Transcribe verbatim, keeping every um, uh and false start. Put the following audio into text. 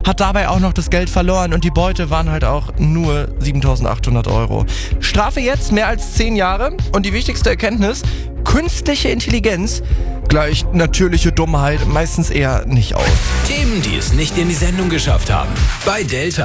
hat dabei auch noch das Geld verloren und die Beute waren halt auch nur siebentausendachthundert Euro. Strafe jetzt mehr als zehn Jahre und die wichtigste Erkenntnis: künstliche Intelligenz gleicht natürliche Dummheit meistens eher nicht aus. Themen, die es nicht in die Sendung geschafft haben. Bei Delta.